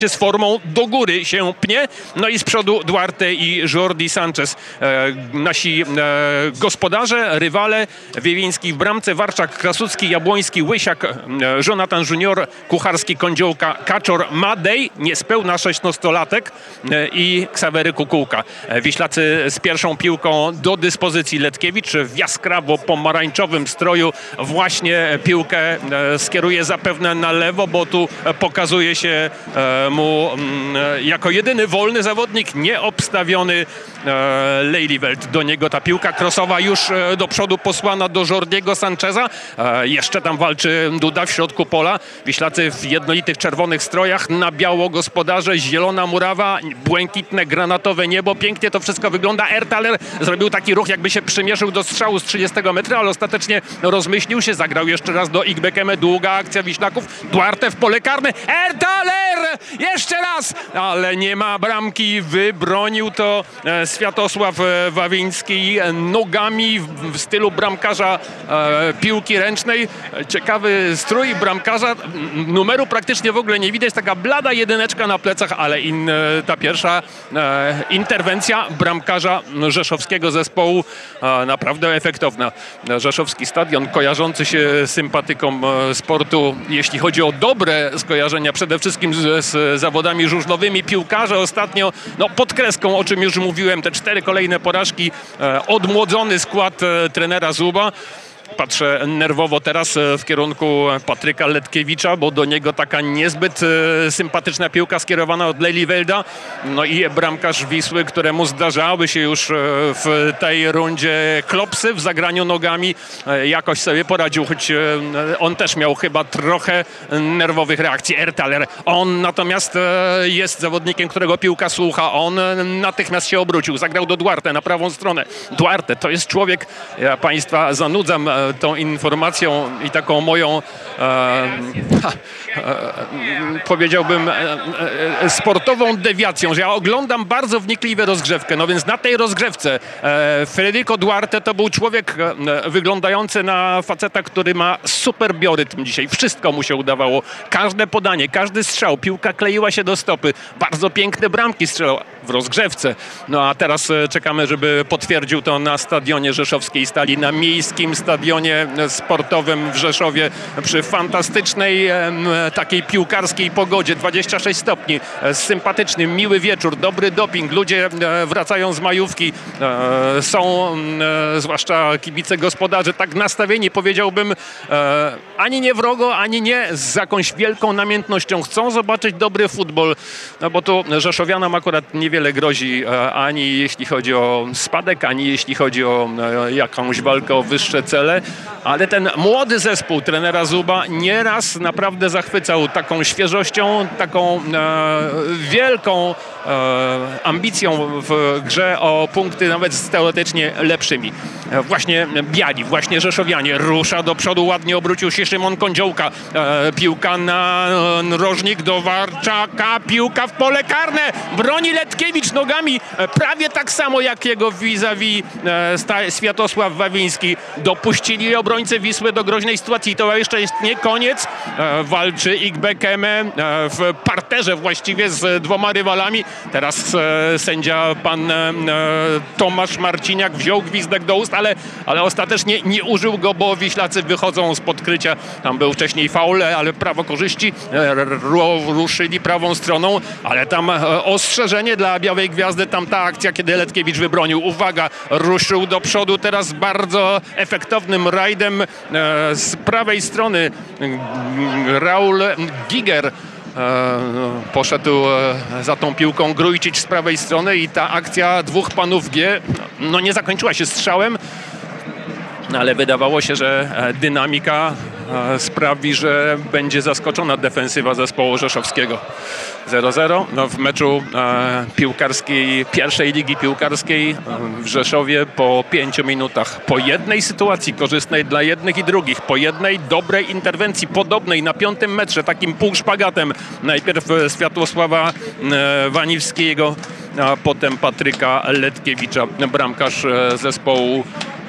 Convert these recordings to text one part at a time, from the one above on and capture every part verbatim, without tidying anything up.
z formą do góry się pnie, no i z przodu Duarte i Jordi Sanchez. E, nasi e, gospodarze, rywale, Wiewiński w bramce, Warczak, Krasucki, Jabłoński, Łysiak, e, Jonathan Junior, Kucharski, Kądziołka, Kaczor, Madej, niespełna sześćnastolatek e, i Ksawery Kukułka. E, Wiślacy z pierwszą piłką do dyspozycji. Letkiewicz w jaskrawo-pomarańczowym stroju właśnie piłkę e, skieruje zapewne na lewo, bo tu e, pokazuje się e, mu jako jedyny wolny zawodnik, nieobstawiony e, Lelyveld. Do niego ta piłka krosowa już e, do przodu posłana do Jordiego Sancheza. E, jeszcze tam walczy Duda w środku pola. Wiślacy w jednolitych czerwonych strojach, na biało gospodarze, zielona murawa, błękitne, granatowe niebo. Pięknie to wszystko wygląda. Ertaler zrobił taki ruch, jakby się przymierzył do strzału z trzydziestego metra, ale ostatecznie rozmyślił się, zagrał jeszcze raz do Ikbekeme. Długa akcja Wiślaków. Duarte w pole karne. Ertaler! Jeszcze raz! Ale nie ma bramki. Wybronił to e, Światosław e, Wawiński nogami w, w stylu bramkarza e, piłki ręcznej. Ciekawy strój bramkarza. Numeru praktycznie w ogóle nie widać. Taka blada jedyneczka na plecach, ale in, e, ta pierwsza e, interwencja bramkarza rzeszowskiego zespołu e, naprawdę efektowna. Rzeszowski stadion kojarzący się sympatykom e, sportu, jeśli chodzi o dobre skojarzenia, przede wszystkim z, z zawodami żużlowymi. Piłkarze ostatnio, no pod kreską, o czym już mówiłem, te cztery kolejne porażki, e, odmłodzony skład e, trenera Zuba. Patrzę nerwowo teraz w kierunku Patryka Letkiewicza, bo do niego taka niezbyt e, sympatyczna piłka skierowana od Lelyvelda. No i bramkarz Wisły, któremu zdarzały się już e, w tej rundzie klopsy w zagraniu nogami, e, jakoś sobie poradził, choć e, on też miał chyba trochę nerwowych reakcji. Ertaler, on natomiast e, jest zawodnikiem, którego piłka słucha. On natychmiast się obrócił, zagrał do Duarte na prawą stronę. Duarte to jest człowiek, ja Państwa zanudzam e, tą informacją i taką moją e, e, powiedziałbym e, e, sportową dewiacją, że ja oglądam bardzo wnikliwie rozgrzewkę, no więc na tej rozgrzewce e, Federico Duarte to był człowiek e, wyglądający na faceta, który ma super biorytm dzisiaj. Wszystko mu się udawało. Każde podanie, każdy strzał, piłka kleiła się do stopy. Bardzo piękne bramki strzelał w rozgrzewce. No a teraz e, czekamy, żeby potwierdził to na stadionie rzeszowskiej Stali, na miejskim stadionie sportowym w Rzeszowie przy fantastycznej e, takiej piłkarskiej pogodzie. dwadzieścia sześć stopni, e, sympatyczny, miły wieczór, dobry doping. Ludzie e, wracają z majówki. E, są e, zwłaszcza kibice gospodarzy tak nastawieni, powiedziałbym, e, ani nie wrogo, ani nie z jakąś wielką namiętnością. Chcą zobaczyć dobry futbol, no bo tu Rzeszowianom akurat niewiele grozi, e, ani jeśli chodzi o spadek, ani jeśli chodzi o e, jakąś walkę o wyższe cele. Ale ten młody zespół trenera Zuba nieraz naprawdę zachwycał taką świeżością, taką e, wielką e, ambicją w grze o punkty nawet z teoretycznie lepszymi. E, właśnie biali, właśnie Rzeszowianie. Rusza do przodu, ładnie obrócił się Szymon Kądziołka. E, piłka na e, rożnik do Warczaka, piłka w pole karne. Broni Letkiewicz nogami e, prawie tak samo jak jego vis-a-vis e, Światosław Wawiński. Dopuścili obrońcę Wisły do groźnej sytuacji. To jeszcze jest nie koniec. E, walczy Ikbekeme e, w parterze właściwie z dwoma rywalami. Teraz e, sędzia pan e, Tomasz Marciniak wziął gwizdek do ust, ale, ale ostatecznie nie użył go, bo Wiślacy wychodzą z podkrycia. Tam był wcześniej faul, ale prawo korzyści. E, ruszyli prawą stroną, ale tam e, ostrzeżenie dla Białej Gwiazdy. Tam ta akcja, kiedy Letkiewicz wybronił. Uwaga, ruszył do przodu teraz bardzo efektownym rajdem e, z prawej strony Raul Giger e, poszedł e, za tą piłką, Grujcic z prawej strony i ta akcja dwóch panów G no nie zakończyła się strzałem, ale wydawało się, że dynamika sprawi, że będzie zaskoczona defensywa zespołu rzeszowskiego. zero zero no w meczu e, piłkarskiej, pierwszej ligi piłkarskiej w Rzeszowie po pięciu minutach. Po jednej sytuacji korzystnej dla jednych i drugich, po jednej dobrej interwencji podobnej na piątym metrze, takim półszpagatem. Najpierw Światłosława e, Waniwskiego, a potem Patryka Letkiewicza, bramkarz e, zespołu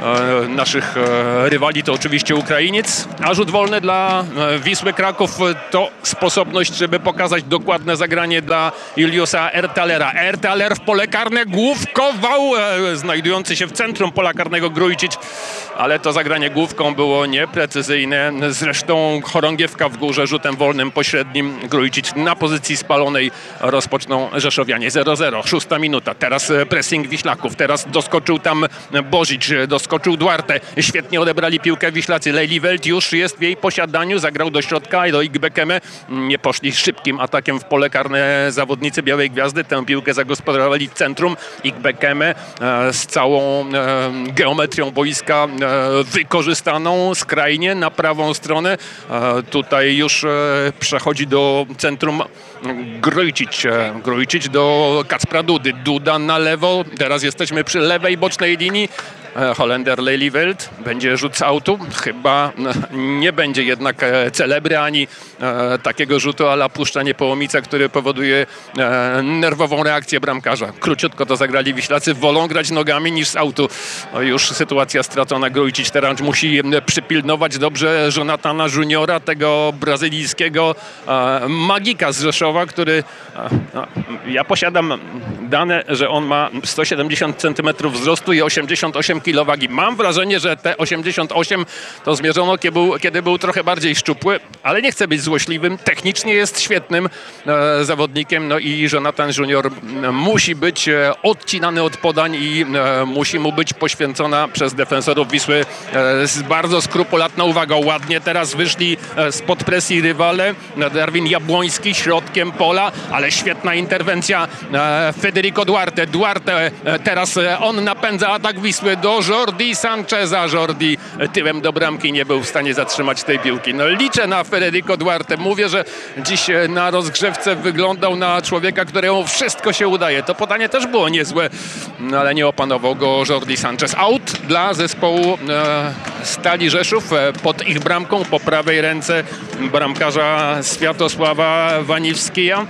e, naszych e, rywali to oczywiście Ukrainiec, a rzut wolny dla e, Wisły Kraków to sposobność, żeby pokazać dokładne zagranie dla Juliusa Ertalera. Ertaler w pole karne główkował, e, znajdujący się w centrum pola karnego Grujičić, ale to zagranie główką było nieprecyzyjne. Zresztą chorągiewka w górze rzutem wolnym pośrednim. Grujičić na pozycji spalonej rozpoczną Rzeszowianie. zero zero, szósta minuta. Teraz pressing Wiślaków. Teraz doskoczył tam Božič, doskoczył Duarte. Świetnie odebrali piłkę Wiślacy. Leliwelt już jest w jej posiadaniu. Zagrał do środka i do Igbekeme. Nie poszli szybkim atakiem w pole karne zawodnicy Białej Gwiazdy. Tę piłkę zagospodarowali w centrum. Igbekeme z całą geometrią boiska wykorzystaną skrajnie na prawą stronę. Tutaj już przechodzi do centrum Grujičić. Grujičić do Kacpra Dudy. Duda na lewo. Teraz jesteśmy przy lewej bocznej linii. Holender Leliwelt będzie rzut z autu. Chyba nie będzie jednak celebry ani e, takiego rzutu a la puszczanie Połomica, który powoduje e, nerwową reakcję bramkarza. Króciutko to zagrali Wiślacy. Wolą grać nogami niż z autu. No już sytuacja stracona. Grujičić teraz musi przypilnować dobrze Jonathana Juniora, tego brazylijskiego e, magika z Rzeszowa, który e, no, ja posiadam dane, że on ma sto siedemdziesiąt centymetrów wzrostu i osiemdziesiąt osiem kilo wagi. Mam wrażenie, że te osiemdziesiąt osiem to zmierzono, kiedy był, kiedy był trochę bardziej szczupły, ale nie chcę być złośliwym. Technicznie jest świetnym e, zawodnikiem, no i Jonathan Junior musi być e, odcinany od podań i e, musi mu być poświęcona przez defensorów Wisły e, z bardzo skrupulatną uwagą. Ładnie teraz wyszli e, spod presji rywale. Darwin Jabłoński środkiem pola, ale świetna interwencja e, Federico Duarte. Duarte e, teraz e, on napędza atak Wisły do Jordi Sancheza. Jordi tyłem do bramki nie był w stanie zatrzymać tej piłki. No liczę na Federico Duarte. Mówię, że dziś na rozgrzewce wyglądał na człowieka, któremu wszystko się udaje. To podanie też było niezłe, no ale nie opanował go Jordi Sanchez. Out dla zespołu e, Stali Rzeszów. E, pod ich bramką po prawej ręce bramkarza Światosława Waniwskija.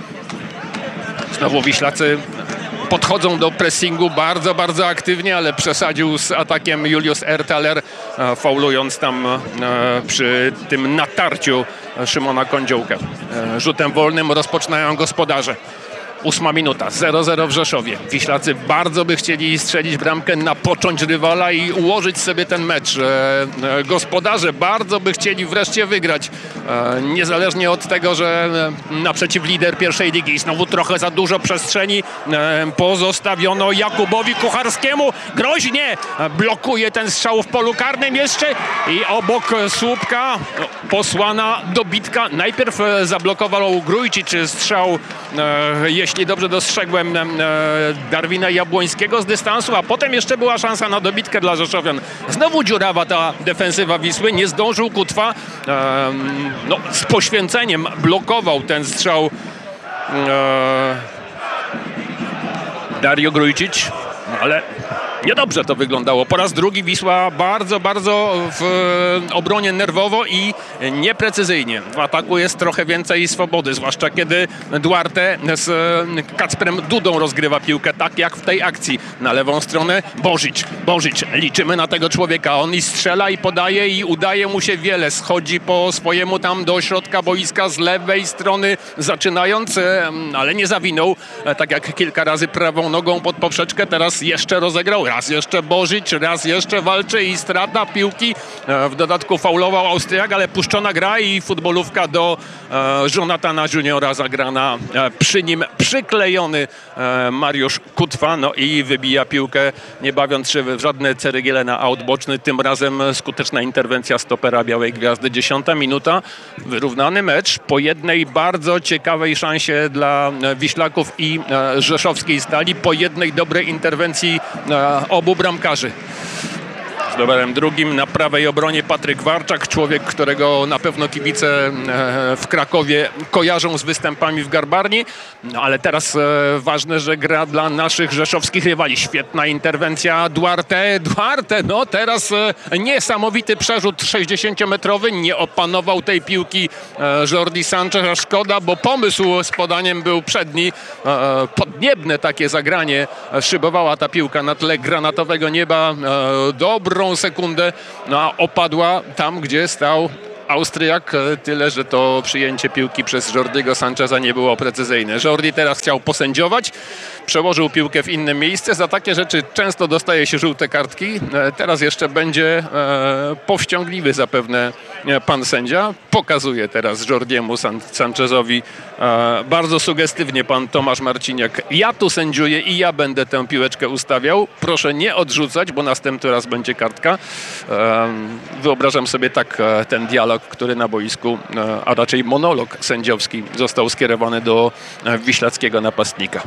Znowu Wiślacy podchodzą do pressingu bardzo, bardzo aktywnie, ale przesadził z atakiem Julius Ertaler, faulując tam przy tym natarciu Szymona Kądziołka. Rzutem wolnym rozpoczynają gospodarze. Ósma minuta, zero zero w Rzeszowie. Wiślacy bardzo by chcieli strzelić bramkę, napocząć rywala i ułożyć sobie ten mecz. E, gospodarze bardzo by chcieli wreszcie wygrać. E, niezależnie od tego, że naprzeciw lider pierwszej ligi. Znowu trochę za dużo przestrzeni e, pozostawiono Jakubowi Kucharskiemu. Groźnie blokuje ten strzał w polu karnym jeszcze i obok słupka posłana dobitka. Najpierw zablokował Grujičić strzał, e, jeśli jeśli dobrze dostrzegłem, Darwina Jabłońskiego z dystansu, a potem jeszcze była szansa na dobitkę dla Rzeszowian. Znowu dziurawa ta defensywa Wisły, nie zdążył Kutwa, no, z poświęceniem blokował ten strzał Dario Grujičić, ale niedobrze to wyglądało. Po raz drugi Wisła bardzo, bardzo w obronie nerwowo i nieprecyzyjnie. W ataku jest trochę więcej swobody, zwłaszcza kiedy Duarte z Kacprem Dudą rozgrywa piłkę, tak jak w tej akcji. Na lewą stronę Božič. Božič. Liczymy na tego człowieka. On i strzela, i podaje, i udaje mu się wiele. Schodzi po swojemu tam do środka boiska z lewej strony, zaczynając, ale nie zawinął. Tak jak kilka razy prawą nogą pod poprzeczkę, teraz jeszcze rozegrał. Raz jeszcze Božič, raz jeszcze walczy i strata piłki. W dodatku faulował Austriak, ale puszczona gra i futbolówka do Jonathana Juniora, zagrana przy nim przyklejony Mariusz Kutwa. No i wybija piłkę, nie bawiąc się w żadne ceregiele na aut boczny. Tym razem skuteczna interwencja stopera Białej Gwiazdy. Dziesiąta minuta, wyrównany mecz po jednej bardzo ciekawej szansie dla Wiślaków i rzeszowskiej Stali, po jednej dobrej interwencji obu bramkarzy. Z numerem drugim na prawej obronie Patryk Warczak, człowiek, którego na pewno kibice w Krakowie kojarzą z występami w Garbarni, no ale teraz ważne, że gra dla naszych rzeszowskich rywali. Świetna interwencja Duarte. Duarte, no teraz niesamowity przerzut sześćdziesięciometrowy, nie opanował tej piłki Jordi Sanchez, a szkoda, bo pomysł z podaniem był przedni. Podniebne takie zagranie szybowała ta piłka na tle granatowego nieba. Dobro dobrą sekundę, no a opadła tam, gdzie stał Austriak, tyle, że to przyjęcie piłki przez Jordiego Sancheza nie było precyzyjne. Jordi teraz chciał posędziować, przełożył piłkę w inne miejsce. Za takie rzeczy często dostaje się żółte kartki. Teraz jeszcze będzie e, powściągliwy zapewne pan sędzia. Pokazuje teraz Jordiemu San- Sanchezowi e, bardzo sugestywnie pan Tomasz Marciniak. Ja tu sędziuję i ja będę tę piłeczkę ustawiał. Proszę nie odrzucać, bo następny raz będzie kartka. E, wyobrażam sobie tak e, ten dialog, który na boisku, a raczej monolog sędziowski został skierowany do wiślackiego napastnika.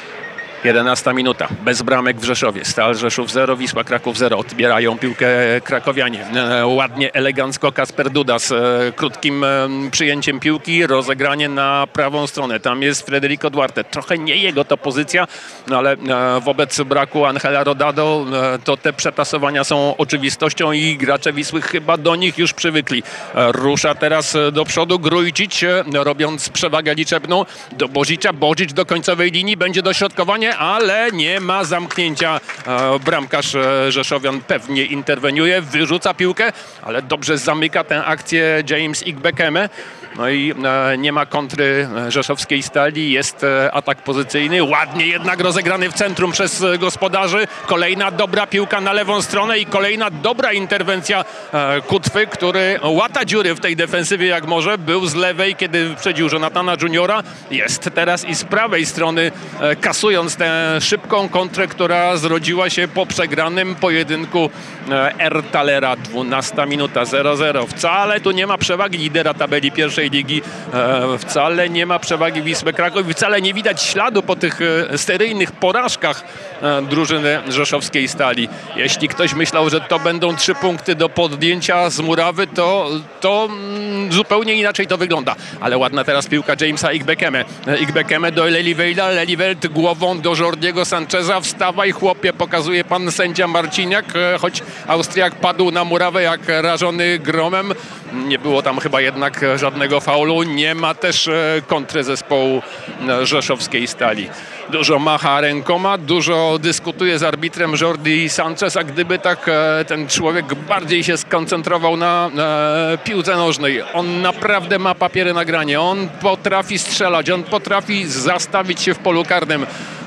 jedenasta minuta, bez bramek w Rzeszowie. Stal Rzeszów zero, Wisła Kraków zero. Odbierają piłkę krakowianie. Ładnie, elegancko Kasper Duda z krótkim przyjęciem piłki. Rozegranie na prawą stronę. Tam jest Federico Duarte. Trochę nie jego to pozycja, no ale wobec braku Angela Rodado to te przetasowania są oczywistością i gracze Wisły chyba do nich już przywykli. Rusza teraz do przodu Grujičić, robiąc przewagę liczebną do Bożicza. Božić do końcowej linii, będzie dośrodkowanie, ale nie ma zamknięcia. Bramkarz Rzeszowian pewnie interweniuje, wyrzuca piłkę, ale dobrze zamyka tę akcję James Igbekeme. No i e, nie ma kontry rzeszowskiej Stali, jest e, atak pozycyjny, ładnie jednak rozegrany w centrum przez e, gospodarzy. Kolejna dobra piłka na lewą stronę i kolejna dobra interwencja e, Kutwy, który łata dziury w tej defensywie jak może. Był z lewej, kiedy wyprzedził Jonathana Juniora. Jest teraz i z prawej strony, e, kasując tę szybką kontrę, która zrodziła się po przegranym pojedynku e, Ertalera. dwunasta minuta, zero zero. Wcale tu nie ma przewagi lidera tabeli pierwszej ligi, e, wcale nie ma przewagi Wisły Kraków i wcale nie widać śladu po tych e, seryjnych porażkach e, drużyny rzeszowskiej Stali. Jeśli ktoś myślał, że to będą trzy punkty do podjęcia z murawy, to, to mm, zupełnie inaczej to wygląda. Ale ładna teraz piłka Jamesa Igbekeme. E, Igbekeme do Lelivelda, Leliveld głową do Jordiego Sancheza. Wstawaj chłopie, pokazuje pan sędzia Marciniak, e, choć Austriak padł na murawę jak rażony gromem. Nie było tam chyba jednak żadnego faulu. Nie ma też kontry zespołu rzeszowskiej Stali. Dużo macha rękoma, dużo dyskutuje z arbitrem Jordi Sanchez, a gdyby tak ten człowiek bardziej się skoncentrował na, na piłce nożnej. On naprawdę ma papiery na granie. On potrafi strzelać, on potrafi zastawić się w polu karnym.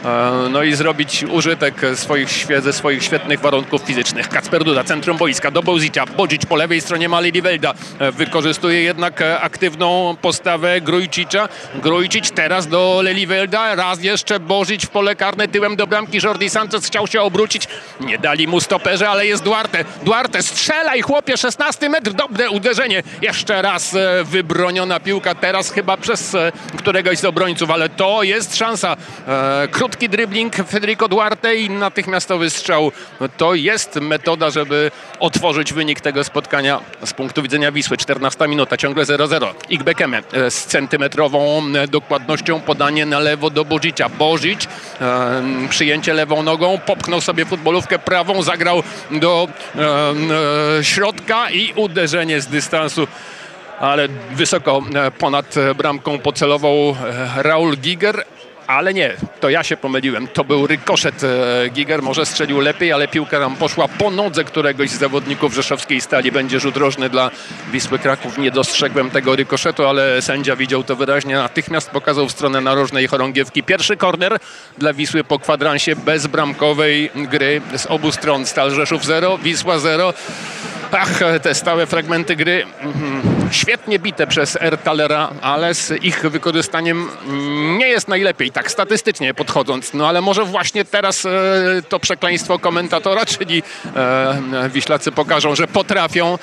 No i zrobić użytek swoich, ze swoich świetnych warunków fizycznych. Kacper Duda, centrum boiska, do Božicza. Božić po lewej stronie ma Lelivelda. Wykorzystuje jednak aktywną postawę Grujičića. Grujičić teraz do Lelivelda. Raz jeszcze Božić w pole karne, tyłem do bramki. Jordi Sanchez chciał się obrócić. Nie dali mu stoperze, ale jest Duarte. Duarte, strzelaj chłopie, szesnasty metr. Dobre uderzenie. Jeszcze raz wybroniona piłka. Teraz chyba przez któregoś z obrońców, ale to jest szansa. Krótki dribbling Federico Duarte i natychmiastowy strzał. To jest metoda, żeby otworzyć wynik tego spotkania z punktu widzenia Wisły. czternasta minuta, ciągle zero zero. Igbekeme z centymetrową dokładnością podanie na lewo do Božicza. Božić, e, przyjęcie lewą nogą, popchnął sobie futbolówkę prawą, zagrał do e, e, środka i uderzenie z dystansu. Ale wysoko ponad bramką pocelował Raul Giger. Ale nie, to ja się pomyliłem. To był rykoszet. Giger może strzelił lepiej, ale piłka tam poszła po nodze któregoś z zawodników rzeszowskiej Stali. Będzie rzut rożny dla Wisły Kraków. Nie dostrzegłem tego rykoszetu, ale sędzia widział to wyraźnie. Natychmiast pokazał w stronę narożnej chorągiewki. Pierwszy korner dla Wisły po kwadransie bezbramkowej gry z obu stron. Stal Rzeszów zero, Wisła zero. Ach, te stałe fragmenty gry mm, świetnie bite przez Ertalera, ale z ich wykorzystaniem nie jest najlepiej, tak statystycznie podchodząc. No ale może właśnie teraz e, to przekleństwo komentatora, czyli e, Wiślacy pokażą, że potrafią,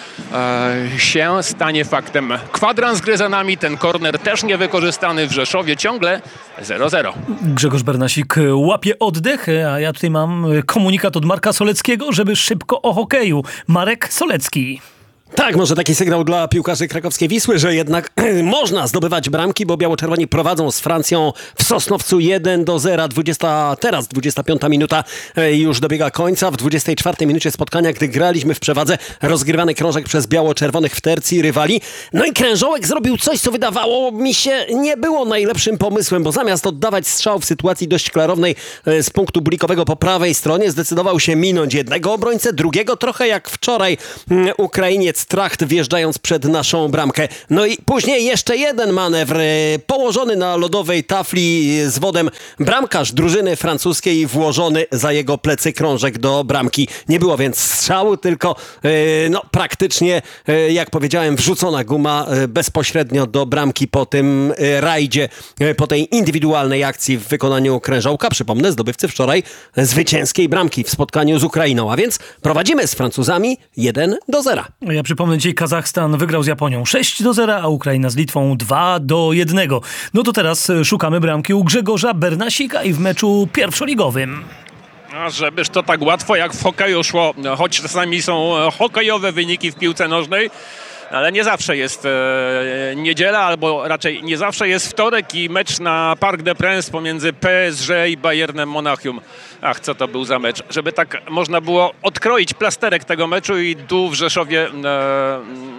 e, się stanie faktem. Kwadrans gry za nami, ten korner też niewykorzystany w Rzeszowie, ciągle zero zero. Grzegorz Bernasik łapie oddech, a ja tutaj mam komunikat od Marka Soleckiego, żeby szybko o hokeju. Marek Solecki. Tak, może taki sygnał dla piłkarzy krakowskiej Wisły, że jednak można zdobywać bramki, bo biało-czerwoni prowadzą z Francją w Sosnowcu jeden do zera. dwudziesta, teraz dwudziesta piąta minuta już dobiega końca. W dwudziestej czwartej minucie spotkania, gdy graliśmy w przewadze, rozgrywany krążek przez biało-czerwonych w tercji rywali. No i Krężołek zrobił coś, co wydawało mi się nie było najlepszym pomysłem, bo zamiast oddawać strzał w sytuacji dość klarownej z punktu bulikowego po prawej stronie, zdecydował się minąć jednego obrońcę, drugiego trochę jak wczoraj Ukrainiec Tracht, wjeżdżając przed naszą bramkę. No i później jeszcze jeden manewr położony na lodowej tafli z wodem bramkarz drużyny francuskiej, włożony za jego plecy krążek do bramki. Nie było więc strzału, tylko no praktycznie, jak powiedziałem, wrzucona guma bezpośrednio do bramki po tym rajdzie, po tej indywidualnej akcji w wykonaniu Krężołka. Przypomnę, zdobywcy wczoraj zwycięskiej bramki w spotkaniu z Ukrainą, a więc prowadzimy z Francuzami jeden do zera. Ja przypomnę, dzisiaj Kazachstan wygrał z Japonią sześć do zera, a Ukraina z Litwą dwa do jednego. No to teraz szukamy bramki u Grzegorza Bernasika i w meczu pierwszoligowym. A żebyż to tak łatwo jak w hokeju szło, choć czasami są hokejowe wyniki w piłce nożnej, ale nie zawsze jest e, niedziela, albo raczej nie zawsze jest wtorek i mecz na Parc des Princes pomiędzy P S G i Bayernem Monachium. Ach, co to był za mecz. Żeby tak można było odkroić plasterek tego meczu i tu w Rzeszowie e,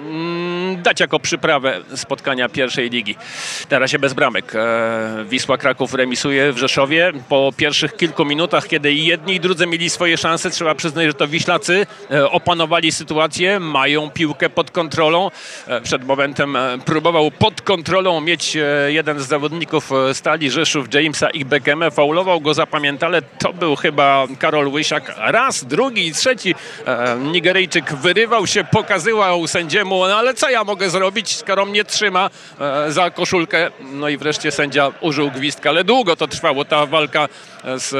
mm, dać jako przyprawę spotkania pierwszej ligi. Teraz się bez bramek. E, Wisła Kraków remisuje w Rzeszowie. Po pierwszych kilku minutach, kiedy i jedni i drudzy mieli swoje szanse, trzeba przyznać, że to Wiślacy e, opanowali sytuację, mają piłkę pod kontrolą. Przed momentem próbował pod kontrolą mieć jeden z zawodników Stali Rzeszów, Jamesa Igbekeme. Faulował go zapamiętale. To był chyba Karol Łysiak. Raz, drugi i trzeci Nigeryjczyk wyrywał się, pokazywał sędziemu, no ale co ja mogę zrobić, skoro mnie trzyma za koszulkę. No i wreszcie sędzia użył gwizdka, ale długo to trwało, ta walka z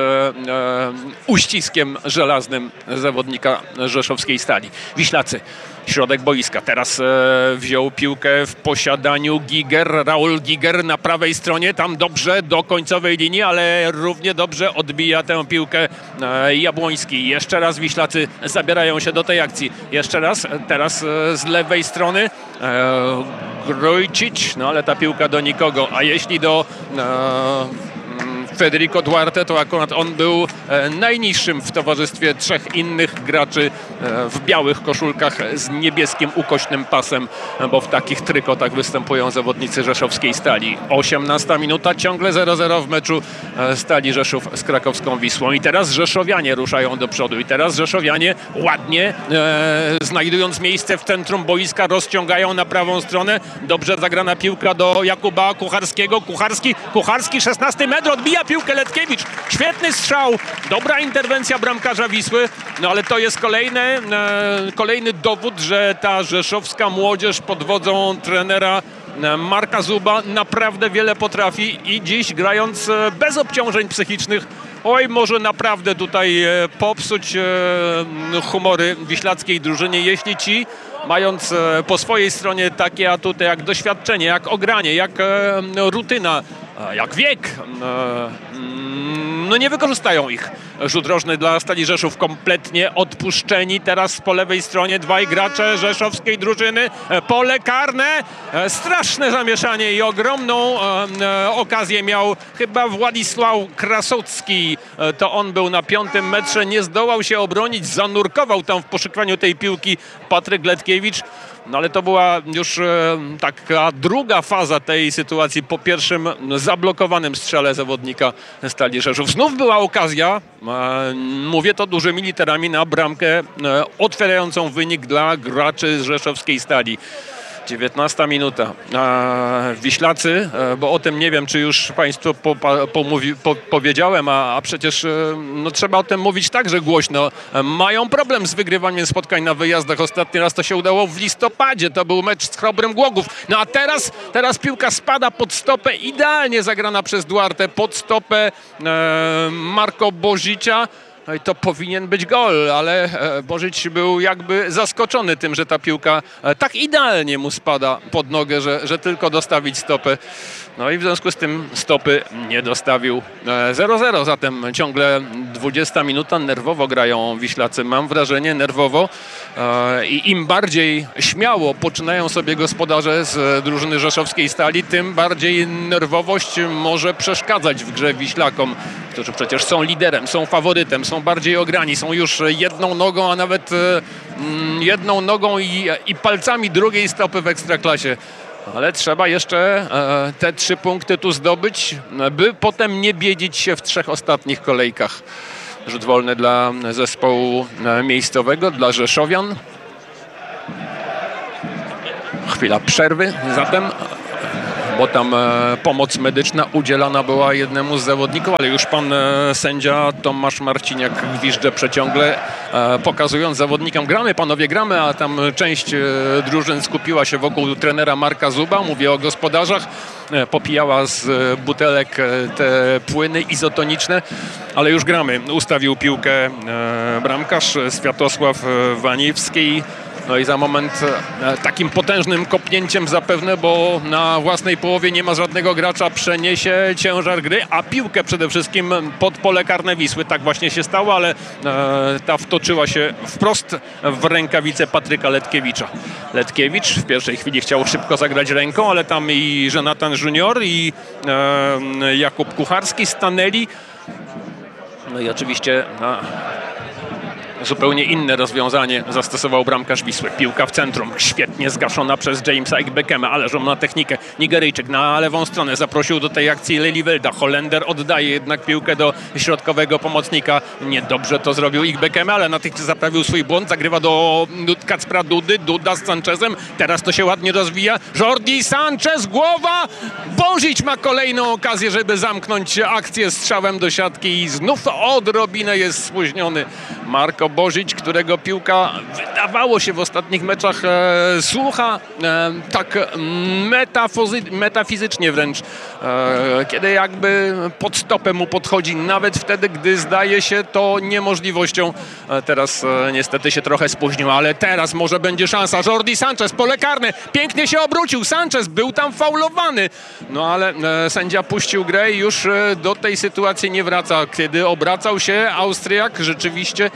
uściskiem żelaznym zawodnika rzeszowskiej Stali. Wiślacy. Środek boiska. Teraz e, wziął piłkę w posiadaniu Giger. Raul Giger na prawej stronie. Tam dobrze do końcowej linii, ale równie dobrze odbija tę piłkę e, Jabłoński. Jeszcze raz Wiślacy zabierają się do tej akcji. Jeszcze raz. Teraz e, z lewej strony e, Grojcic. No ale ta piłka do nikogo. A jeśli do e, Federico Duarte, to akurat on był e, najniższym w towarzystwie trzech innych graczy e, w białych koszulkach z niebieskim ukośnym pasem, bo w takich trykotach występują zawodnicy rzeszowskiej Stali. osiemnasta minuta, ciągle zero zero w meczu e, Stali Rzeszów z krakowską Wisłą. I teraz rzeszowianie ruszają do przodu. I teraz rzeszowianie ładnie, e, znajdując miejsce w centrum boiska, rozciągają na prawą stronę. Dobrze zagrana piłka do Jakuba Kucharskiego. Kucharski, Kucharski, szesnasty metr, odbija piłkę Letkiewicz. Świetny strzał, dobra interwencja bramkarza Wisły, no ale to jest kolejny, e, kolejny dowód, że ta rzeszowska młodzież pod wodzą trenera e, Marka Zuba naprawdę wiele potrafi i dziś grając e, bez obciążeń psychicznych, oj, może naprawdę tutaj e, popsuć e, humory wiślackiej drużynie, jeśli ci, mając e, po swojej stronie takie atuty jak doświadczenie, jak ogranie, jak e, rutyna, jak wiek, no nie wykorzystają ich. Rzut rożny dla Stali Rzeszów kompletnie odpuszczeni. Teraz po lewej stronie dwaj gracze rzeszowskiej drużyny. Pole karne, straszne zamieszanie i ogromną okazję miał chyba Władysław Krasocki. To on był na piątym metrze, nie zdołał się obronić, zanurkował tam w poszukiwaniu tej piłki Patryk Letkiewicz. No ale to była już e, taka druga faza tej sytuacji po pierwszym zablokowanym strzale zawodnika Stali Rzeszów. Znów była okazja, e, mówię to dużymi literami, na bramkę e, otwierającą wynik dla graczy z rzeszowskiej Stali. dziewiętnasta minuta. E, Wiślacy, e, bo o tym nie wiem, czy już Państwu po, po, po, powiedziałem, a, a przecież e, no, trzeba o tym mówić także głośno. E, mają problem z wygrywaniem spotkań na wyjazdach. Ostatni raz to się udało w listopadzie. To był mecz z Chrobrym Głogów. No a teraz, teraz piłka spada pod stopę, idealnie zagrana przez Duarte, pod stopę e, Marco Bozicia. no i to powinien być gol, ale e, Bożyć był jakby zaskoczony tym, że ta piłka e, tak idealnie mu spada pod nogę, że, że tylko dostawić stopę. No i w związku z tym stopy nie dostawił. zero zero, zatem ciągle dwudziesta minuta, nerwowo grają Wiślacy, mam wrażenie, nerwowo. I im bardziej śmiało poczynają sobie gospodarze z drużyny rzeszowskiej Stali, tym bardziej nerwowość może przeszkadzać w grze Wiślakom, którzy przecież są liderem, są faworytem, są bardziej ograni, są już jedną nogą, a nawet jedną nogą i, i palcami drugiej stopy w Ekstraklasie. Ale trzeba jeszcze e, te trzy punkty tu zdobyć, by potem nie biedzić się w trzech ostatnich kolejkach. Rzut wolny dla zespołu e, miejscowego, dla Rzeszowian. Chwila przerwy zatem, bo tam e, pomoc medyczna udzielana była jednemu z zawodników, ale już pan e, sędzia Tomasz Marciniak gwizdże przeciągle, e, pokazując zawodnikom: gramy panowie, gramy, a tam część e, drużyn skupiła się wokół trenera Marka Zuba, mówię o gospodarzach, e, popijała z e, butelek e, te płyny izotoniczne, ale już gramy. Ustawił piłkę e, bramkarz Światosław e, Waniewski. No i za moment e, takim potężnym kopnięciem zapewne, bo na własnej połowie nie ma żadnego gracza, przeniesie ciężar gry, a piłkę przede wszystkim pod pole karne Wisły. Tak właśnie się stało, ale e, ta wtoczyła się wprost w rękawice Patryka Letkiewicza. Letkiewicz w pierwszej chwili chciał szybko zagrać ręką, ale tam i Jonathan Junior, i e, Jakub Kucharski stanęli. No i oczywiście... A, zupełnie inne rozwiązanie zastosował bramkarz Wisły. Piłka w centrum, świetnie zgaszona przez Jamesa Igbekema, ale on ma technikę. Nigeryjczyk na lewą stronę zaprosił do tej akcji Lelivelda. Holender oddaje jednak piłkę do środkowego pomocnika. Niedobrze to zrobił Igbekeme, ale natychmiast zaprawił swój błąd. Zagrywa do Kacpra Dudy, Duda z Sanchezem. Teraz to się ładnie rozwija. Jordi Sanchez, głowa! Bożyć ma kolejną okazję, żeby zamknąć akcję strzałem do siatki i znów odrobinę jest spóźniony Marko Bożyć, którego piłka wydawało się w ostatnich meczach e, słucha e, tak metafozy- metafizycznie wręcz, e, kiedy jakby pod stopę mu podchodzi, nawet wtedy, gdy zdaje się to niemożliwością. E, teraz e, niestety się trochę spóźnił, ale teraz może będzie szansa. Jordi Sanchez, pole karne, pięknie się obrócił. Sanchez był tam faulowany, no ale e, sędzia puścił grę i już e, do tej sytuacji nie wraca. Kiedy obracał się Austriak, rzeczywiście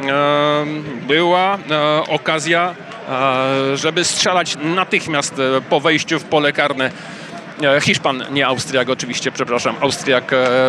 była okazja, żeby strzelać natychmiast po wejściu w pole karne. Hiszpan, nie Austriak oczywiście, przepraszam. Austriak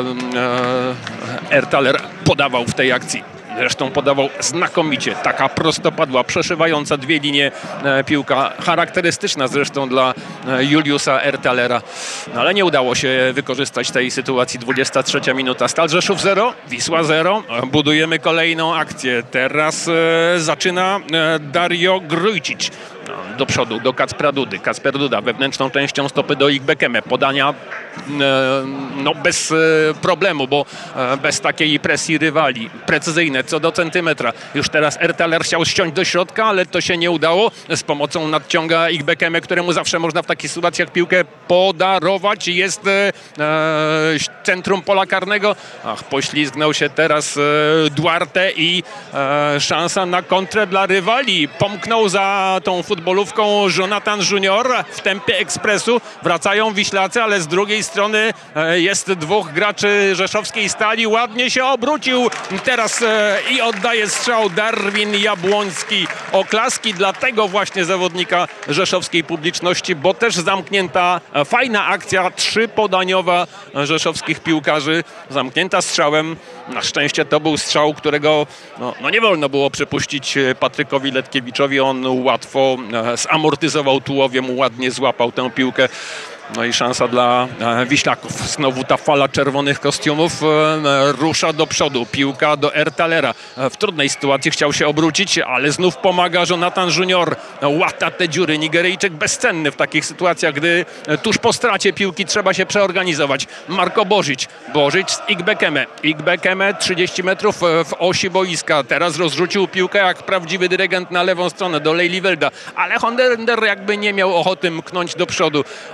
Ertaler podawał w tej akcji. Zresztą podawał znakomicie. Taka prostopadła, przeszywająca dwie linie e, piłka. Charakterystyczna zresztą dla e, Juliusa Ertalera. No, ale nie udało się wykorzystać tej sytuacji. dwudziesta trzecia minuta. Stal Rzeszów zero, Wisła zero. Budujemy kolejną akcję. Teraz e, zaczyna e, Dario Grujcic. No, do przodu, do Kacpra Dudy. Kacper Duda wewnętrzną częścią stopy do Igbekeme. Podania e, no, bez e, problemu, bo e, bez takiej presji rywali. Precyzyjne co do centymetra. Już teraz Ertaler chciał ściąć do środka, ale to się nie udało. Z pomocą nadciąga Igbekeme, któremu zawsze można w takich sytuacjach piłkę podarować. Jest e, e, centrum pola karnego. Ach, poślizgnął się teraz e, Duarte i e, szansa na kontrę dla rywali. Pomknął za tą futbolówką Jonathan Junior w tempie ekspresu. Wracają Wiślacy, ale z drugiej strony e, jest dwóch graczy rzeszowskiej Stali. Ładnie się obrócił teraz e, i oddaje strzał Darwin Jabłoński. Oklaski dla tego właśnie zawodnika rzeszowskiej publiczności, bo też zamknięta e, fajna akcja trzypodaniowa rzeszowskich piłkarzy. Zamknięta strzałem. Na szczęście to był strzał, którego no, no nie wolno było przepuścić Patrykowi Letkiewiczowi. On łatwo e, zamortyzował tułowiem, ładnie złapał tę piłkę. No i szansa dla e, Wiślaków. Znowu ta fala czerwonych kostiumów e, rusza do przodu. Piłka do Ertalera. E, w trudnej sytuacji chciał się obrócić, ale znów pomaga Jonathan Junior. Łata te dziury. Nigeryjczyk bezcenny w takich sytuacjach, gdy e, tuż po stracie piłki trzeba się przeorganizować. Marko Bożyć. Bożyć z Igbekeme. Igbekeme trzydzieści metrów w osi boiska. Teraz rozrzucił piłkę jak prawdziwy dyrygent na lewą stronę do Lelivelda. Ale Holender jakby nie miał ochoty mknąć do przodu. Oddał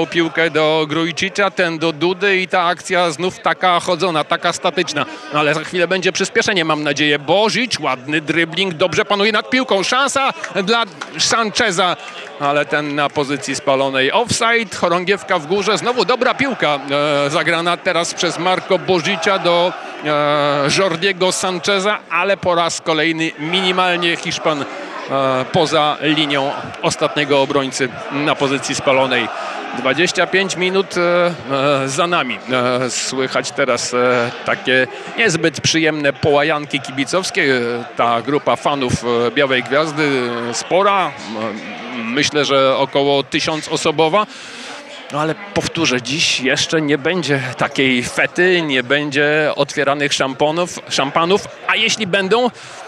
oddał piłkę do Grujičića, ten do Dudy i ta akcja znów taka chodzona, taka statyczna. No ale za chwilę będzie przyspieszenie, mam nadzieję. Božič, ładny dribbling, dobrze panuje nad piłką. Szansa dla Sancheza, ale ten na pozycji spalonej. Offside, chorągiewka w górze. Znowu dobra piłka e, zagrana teraz przez Marco Božiča do e, Jordiego Sancheza, ale po raz kolejny minimalnie Hiszpan e, poza linią ostatniego obrońcy na pozycji spalonej. dwadzieścia pięć minut e, e, za nami. E, słychać teraz e, takie niezbyt przyjemne połajanki kibicowskie. E, ta grupa fanów e, Białej Gwiazdy e, spora. E, myślę, że około tysiącosobowa. No ale powtórzę, dziś jeszcze nie będzie takiej fety, nie będzie otwieranych szampanów, szampanów, a jeśli będą,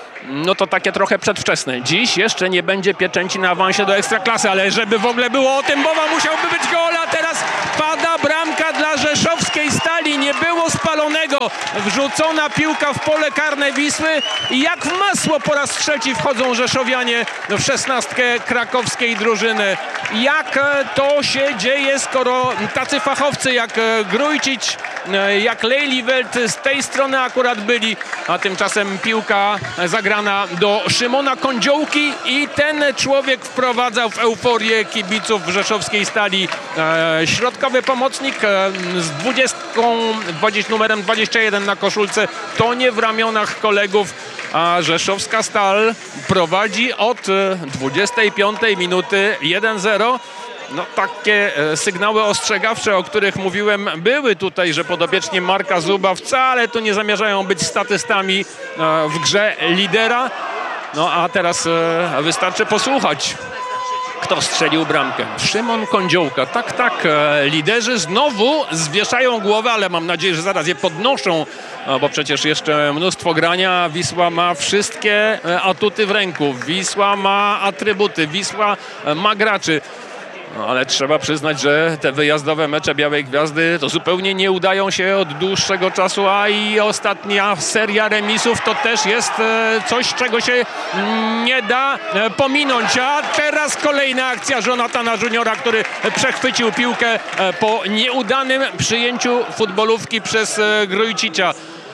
no to takie trochę przedwczesne. Dziś jeszcze nie będzie pieczęci na awansie do Ekstraklasy, ale żeby w ogóle było o tym mowa, musiałby być gol, a teraz pada bramka dla rzeszowskiej Stali. Nie było spalonego. Wrzucona piłka w pole karne Wisły i jak w masło po raz trzeci wchodzą rzeszowianie w szesnastkę krakowskiej drużyny. Jak to się dzieje, skoro tacy fachowcy jak Grujičić, jak Lejliwelt z tej strony akurat byli, a tymczasem piłka zagrana do Szymona Kądziołki i ten człowiek wprowadzał w euforię kibiców rzeszowskiej Stali. E, środkowy pomocnik e, z dwudziestką, numerem dwadzieścia jeden na koszulce, tonie w ramionach kolegów, a rzeszowska Stal prowadzi od dwudziestej piątej minuty jeden zero. No takie sygnały ostrzegawcze, o których mówiłem, były tutaj, że podopieczni Marka Zuba wcale tu nie zamierzają być statystami w grze lidera. No a teraz wystarczy posłuchać, kto strzelił bramkę. Szymon Kądziołka. Tak, tak, liderzy znowu zwieszają głowę, ale mam nadzieję, że zaraz je podnoszą, bo przecież jeszcze mnóstwo grania. Wisła ma wszystkie atuty w ręku. Wisła ma atrybuty. Wisła ma graczy. No, ale trzeba przyznać, że te wyjazdowe mecze Białej Gwiazdy to zupełnie nie udają się od dłuższego czasu, a i ostatnia seria remisów to też jest coś, czego się nie da pominąć. A teraz kolejna akcja Jonathana Juniora, który przechwycił piłkę po nieudanym przyjęciu futbolówki przez Grujičića.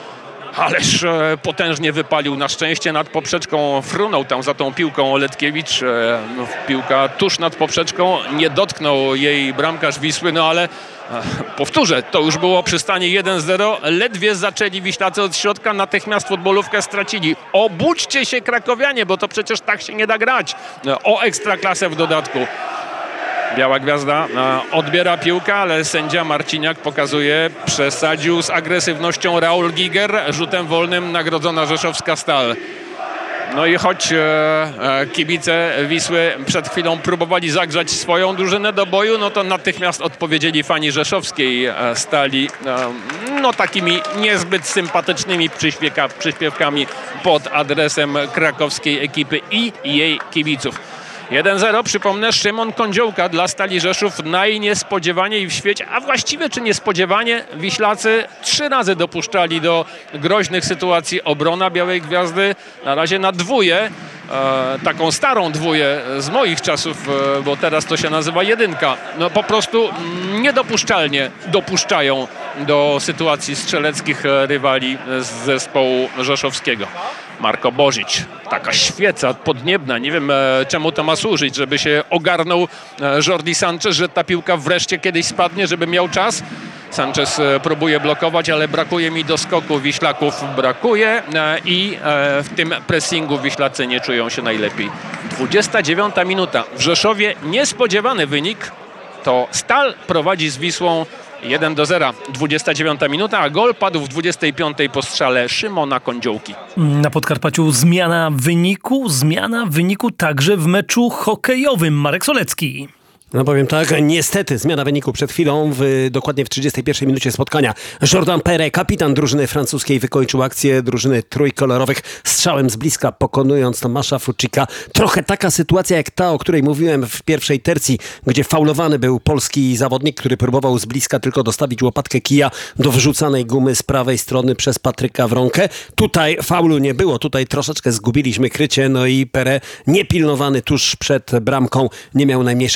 Ależ e, potężnie wypalił, na szczęście nad poprzeczką frunął tam za tą piłką Letkiewicz. E, no, piłka tuż nad poprzeczką, nie dotknął jej bramkarz Wisły, no ale e, powtórzę, to już było przy stanie jeden zero. Ledwie zaczęli Wiślacy od środka, natychmiast futbolówkę stracili. Obudźcie się krakowianie, bo to przecież tak się nie da grać. E, o Ekstraklasę w dodatku. Biała Gwiazda odbiera piłkę, ale sędzia Marciniak pokazuje, przesadził z agresywnością Raul Giger. Rzutem wolnym nagrodzona rzeszowska Stal. No i choć e, kibice Wisły przed chwilą próbowali zagrzać swoją drużynę do boju, no to natychmiast odpowiedzieli fani rzeszowskiej e, Stali e, no takimi niezbyt sympatycznymi przyśpiewa, przyśpiewkami pod adresem krakowskiej ekipy i jej kibiców. jeden zero, przypomnę, Szymon Kądziołka dla Stali Rzeszów najniespodziewaniej w świecie, a właściwie czy niespodziewanie, Wiślacy trzy razy dopuszczali do groźnych sytuacji obrona Białej Gwiazdy, na razie na dwóję, e, taką starą dwóję z moich czasów, e, bo teraz to się nazywa jedynka. No po prostu niedopuszczalnie dopuszczają do sytuacji strzeleckich rywali z zespołu rzeszowskiego. Marco Božič, taka świeca podniebna, nie wiem e, czemu to ma służyć, żeby się ogarnął e, Jordi Sanchez, że ta piłka wreszcie kiedyś spadnie, żeby miał czas. Sanchez e, próbuje blokować, ale brakuje mi doskoku Wiślaków, brakuje e, i e, w tym pressingu Wiślacy nie czują się najlepiej. dwudziesta dziewiąta minuta, w Rzeszowie niespodziewany wynik, to Stal prowadzi z Wisłą jeden do zera. dwudziesta dziewiąta minuta, a gol padł w dwudziestej piątej po strzale Szymona Kądziołki. Na Podkarpaciu zmiana wyniku, zmiana wyniku także w meczu hokejowym. Marek Solecki. No powiem tak, niestety zmiana wyniku przed chwilą, w, dokładnie w trzydziestej pierwszej minucie spotkania. Jordan Perret, kapitan drużyny francuskiej, wykończył akcję drużyny trójkolorowych strzałem z bliska, pokonując Tomasza Fucika. Trochę taka sytuacja jak ta, o której mówiłem w pierwszej tercji, gdzie faulowany był polski zawodnik, który próbował z bliska tylko dostawić łopatkę kija do wrzucanej gumy z prawej strony przez Patryka Wronkę. Tutaj faulu nie było, tutaj troszeczkę zgubiliśmy krycie, no i Perret niepilnowany tuż przed bramką nie miał najmniejszych problemów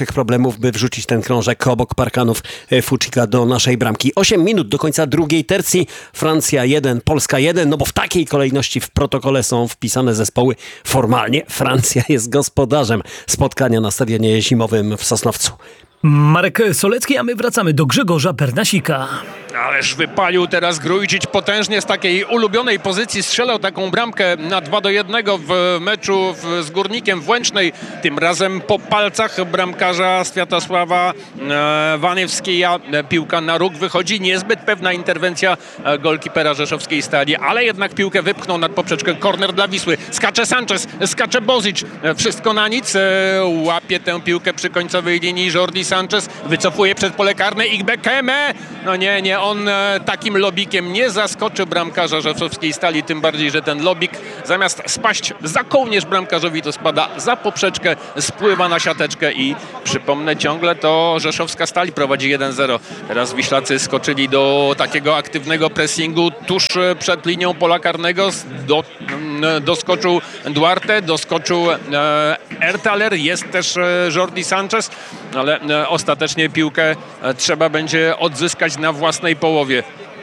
problemów, by wrzucić ten krążek obok parkanów Fucika do naszej bramki. osiem minut do końca drugiej tercji. Francja jeden, Polska jeden, no bo w takiej kolejności w protokole są wpisane zespoły. Formalnie Francja jest gospodarzem spotkania na stadionie zimowym w Sosnowcu. Marek Solecki, a my wracamy do Grzegorza Bernasika. Ależ wypalił teraz Grujičić potężnie z takiej ulubionej pozycji. Strzelał taką bramkę na dwa do jednego w meczu w, z Górnikiem w Łęcznej. Tym razem po palcach bramkarza Światosława e, Waniewskiego. Piłka na róg wychodzi. Niezbyt pewna interwencja e, golkipera rzeszowskiej Stali, ale jednak piłkę wypchnął nad poprzeczkę. Korner dla Wisły. Skacze Sanchez, skacze Bozic. E, wszystko na nic. E, łapie tę piłkę przy końcowej linii Jordi Sanchez. Wycofuje przed pole karne Igbekeme. No nie, nie. On e, takim lobikiem nie zaskoczy bramkarza rzeszowskiej Stali, tym bardziej, że ten lobik zamiast spaść za kołnierz bramkarzowi, to spada za poprzeczkę, spływa na siateczkę i przypomnę ciągle, to rzeszowska Stal prowadzi jeden zero. Teraz Wiślacy skoczyli do takiego aktywnego pressingu tuż przed linią pola karnego. Do, doskoczył Duarte, doskoczył e, Ertaler, jest też e, Jordi Sanchez, ale e, ostatecznie piłkę e, trzeba będzie odzyskać na własnej połowie.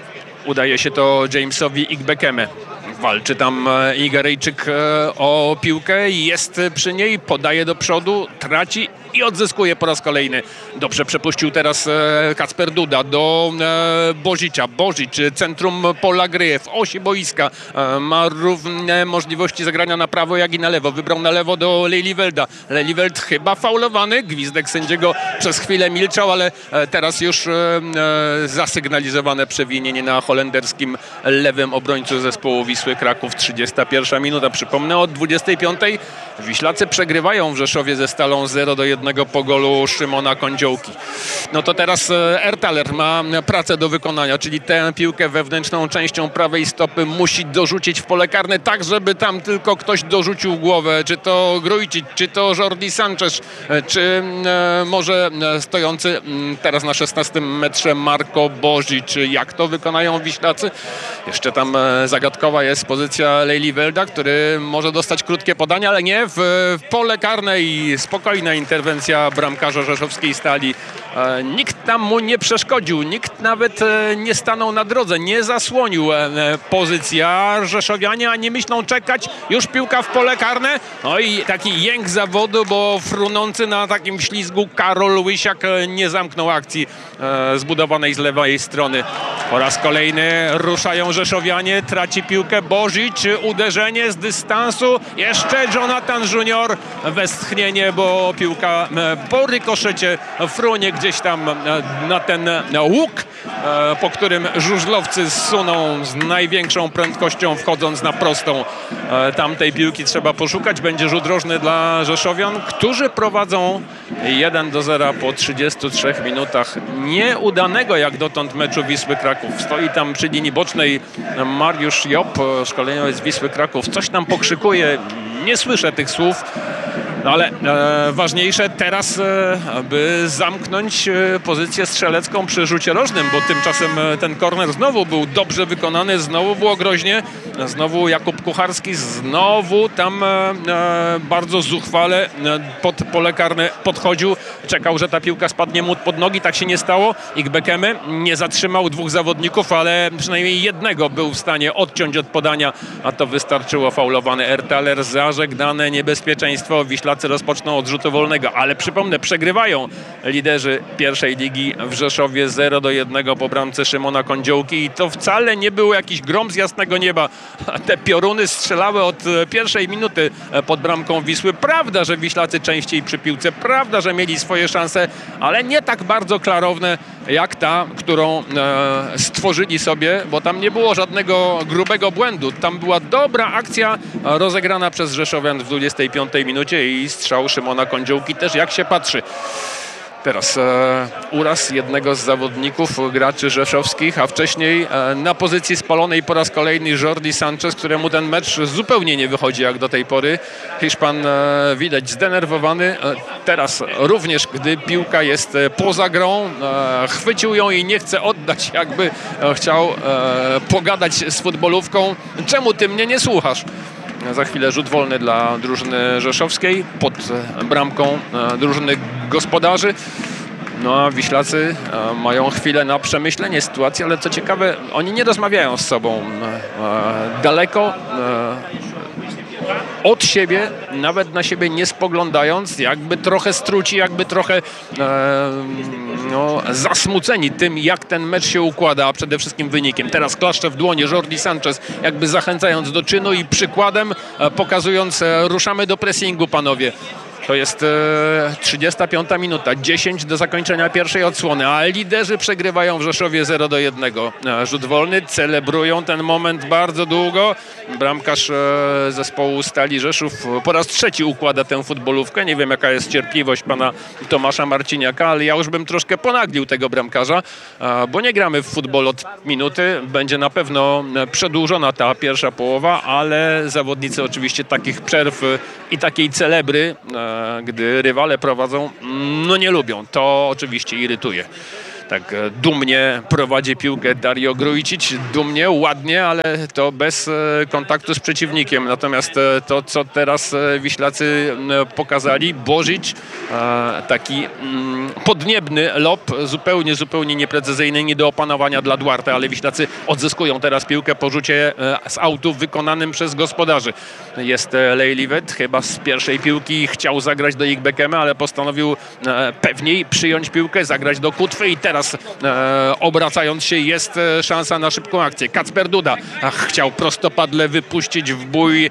Udaje się to Jamesowi Igbekeme. Walczy tam Igaryjczyk o piłkę, jest przy niej, podaje do przodu, traci i odzyskuje po raz kolejny. Dobrze przepuścił teraz Kacper Duda do Bozicia. Bozic, centrum pola gry, w osi boiska. Ma równe możliwości zagrania na prawo, jak i na lewo. Wybrał na lewo do Lelyvelda. Lelyveld chyba faulowany. Gwizdek sędziego przez chwilę milczał, ale teraz już zasygnalizowane przewinienie na holenderskim lewym obrońcu zespołu Wisły Kraków. trzydziesta pierwsza minuta. Przypomnę, od dwudziestej piątej Wiślacy przegrywają w Rzeszowie ze Stalą zero do jednego po golu Szymona Kądziołki. No to teraz Ertaler ma pracę do wykonania, czyli tę piłkę wewnętrzną częścią prawej stopy musi dorzucić w pole karne, tak żeby tam tylko ktoś dorzucił głowę, czy to Grujičić, czy to Jordi Sanchez, czy e, może stojący teraz na szesnastym metrze Marko Bozic. Jak to wykonają Wiślacy? Jeszcze tam zagadkowa jest pozycja Lelyvelda, który może dostać krótkie podanie, ale nie w, w pole karne i spokojna interwencja bramkarza rzeszowskiej Stali. E, nikt tam mu nie przeszkodził, nikt nawet e, nie stanął na drodze, nie zasłonił e, pozycja. Rzeszowianie ani myślą czekać, już piłka w pole karne. No i taki jęk zawodu, bo frunący na takim ślizgu Karol Łysiak nie zamknął akcji e, zbudowanej z lewej strony. Po raz kolejny ruszają Rzeszowianie, traci piłkę Bozic, uderzenie z dystansu, jeszcze Jonathan Junior, westchnienie, bo piłka po rykoszecie frunie gdzieś tam na ten łuk, po którym żużlowcy zsuną z największą prędkością, wchodząc na prostą. Tamtej piłki trzeba poszukać, będzie rzut rożny dla Rzeszowian, którzy prowadzą jeden do zera po trzydziestu trzech minutach nieudanego jak dotąd meczu Wisły Kraków. Stoi tam przy linii bocznej Mariusz Job, szkoleniowiec Wisły Kraków, coś tam pokrzykuje, nie słyszę tych słów. No ale e, ważniejsze teraz, e, by zamknąć e, pozycję strzelecką przy rzucie rożnym, bo tymczasem e, ten korner znowu był dobrze wykonany, znowu było groźnie, znowu Jakub Kucharski, znowu tam e, e, bardzo zuchwale e, pod pole karne podchodził, czekał, że ta piłka spadnie mu pod nogi, tak się nie stało. Igbekeme nie zatrzymał dwóch zawodników, ale przynajmniej jednego był w stanie odciąć od podania, a to wystarczyło. Faulowany Ertaler, zażegnane niebezpieczeństwo. Wiślacy rozpoczną od rzutu wolnego, ale przypomnę, przegrywają liderzy pierwszej ligi w Rzeszowie zero do jednego po bramce Szymona Kądziołki i to wcale nie był jakiś grom z jasnego nieba. Te pioruny strzelały od pierwszej minuty pod bramką Wisły. Prawda, że Wiślacy częściej przy piłce, prawda, że mieli swoje szanse, ale nie tak bardzo klarowne jak ta, którą e, stworzyli sobie, bo tam nie było żadnego grubego błędu. Tam była dobra akcja rozegrana przez Rzeszowian w dwudziestej piątej minucie i strzał Szymona Kądziołki też, jak się patrzy. Teraz e, uraz jednego z zawodników, graczy rzeszowskich, a wcześniej e, na pozycji spalonej po raz kolejny Jordi Sanchez, któremu ten mecz zupełnie nie wychodzi jak do tej pory. Hiszpan e, widać zdenerwowany. E, teraz również, gdy piłka jest e, poza grą, e, chwycił ją i nie chce oddać, jakby e, chciał e, pogadać z futbolówką. Czemu ty mnie nie słuchasz? Za chwilę rzut wolny dla drużyny rzeszowskiej pod bramką drużyny gospodarzy. No a Wiślacy e, mają chwilę na przemyślenie sytuacji, ale co ciekawe, oni nie rozmawiają z sobą. E, daleko e, od siebie, nawet na siebie nie spoglądając, jakby trochę struci, jakby trochę e, no, zasmuceni tym, jak ten mecz się układa, a przede wszystkim wynikiem. Teraz klaszcze w dłonie Jordi Sanchez, jakby zachęcając do czynu i przykładem e, pokazując, e, ruszamy do pressingu, panowie. To jest e, trzydziesta piąta minuta, dziesięć do zakończenia pierwszej odsłony, a liderzy przegrywają w Rzeszowie zero do jednego. E, rzut wolny, celebrują ten moment bardzo długo. Bramkarz e, zespołu Stali Rzeszów po raz trzeci układa tę futbolówkę. Nie wiem, jaka jest cierpliwość pana Tomasza Marciniaka, ale ja już bym troszkę ponaglił tego bramkarza, e, bo nie gramy w futbol od minuty. Będzie na pewno przedłużona ta pierwsza połowa, ale zawodnicy oczywiście takich przerw i takiej celebry, e, gdy rywale prowadzą, no nie lubią. To oczywiście irytuje. Tak dumnie prowadzi piłkę Dario Grujičić, dumnie, ładnie, ale to bez kontaktu z przeciwnikiem. Natomiast to, co teraz Wiślacy pokazali, Božič, taki podniebny lob, zupełnie, zupełnie nieprecyzyjny, nie do opanowania dla Duarte, ale Wiślacy odzyskują teraz piłkę po rzucie z autu wykonanym przez gospodarzy. Jest Lejlivet, chyba z pierwszej piłki chciał zagrać do Igbekeme, ale postanowił pewniej przyjąć piłkę, zagrać do Kutwy i teraz e, obracając się jest e, szansa na szybką akcję. Kacper Duda Ach, chciał prostopadle wypuścić w bój e,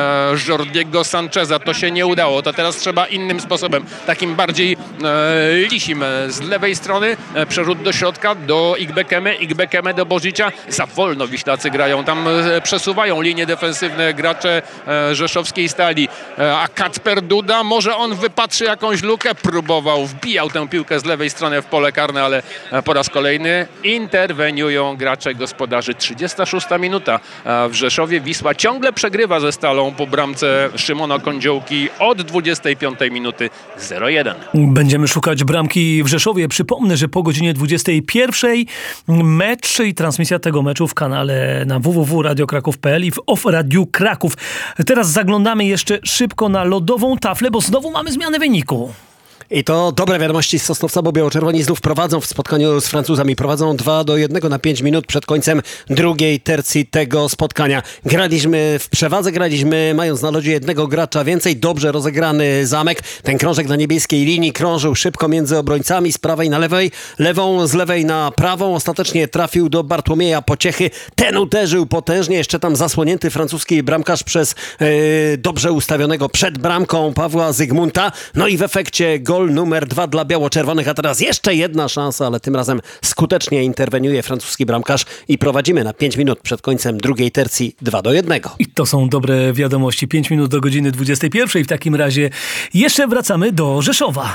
Jordiego Sancheza. To się nie udało. To teraz trzeba innym sposobem, takim bardziej e, lisim. Z lewej strony e, przerzut do środka, do Igbekeme, Igbekeme do Božiča. Za wolno Wiślacy grają. Tam e, przesuwają linie defensywne gracze e, rzeszowskiej Stali. E, a Kacper Duda, może on wypatrzy jakąś lukę? Próbował, wbijał tę piłkę z lewej strony w pole karne, ale po raz kolejny interweniują gracze gospodarzy. trzydziesta szósta minuta w Rzeszowie. Wisła ciągle przegrywa ze Stalą po bramce Szymona Kądziołki od dwudziestej piątej minuty zero jeden. Będziemy szukać bramki w Rzeszowie. Przypomnę, że po godzinie dwudziestej pierwszej mecz i transmisja tego meczu w kanale na w w w kropka radio kraków kropka p l i w Off Radiu Kraków. Teraz zaglądamy jeszcze szybko na lodową taflę, bo znowu mamy zmianę wyniku. I to dobre wiadomości z Sosnowca, bo biało-czerwoni znów prowadzą w spotkaniu z Francuzami. Prowadzą dwa do jednego na pięć minut przed końcem drugiej tercji tego spotkania. Graliśmy w przewadze, graliśmy mając na lodzie jednego gracza więcej. Dobrze rozegrany zamek. Ten krążek na niebieskiej linii krążył szybko między obrońcami z prawej na lewej. Lewą z lewej na prawą. Ostatecznie trafił do Bartłomieja Pociechy. Ten uderzył potężnie. Jeszcze tam zasłonięty francuski bramkarz przez yy, dobrze ustawionego przed bramką Pawła Zygmunta. No i w efekcie gol numer dwa dla biało-czerwonych, a teraz jeszcze jedna szansa, ale tym razem skutecznie interweniuje francuski bramkarz i prowadzimy na pięć minut przed końcem drugiej tercji dwa do jednego. I to są dobre wiadomości. pięć minut do godziny dwudziestej pierwszej. W takim razie jeszcze wracamy do Rzeszowa.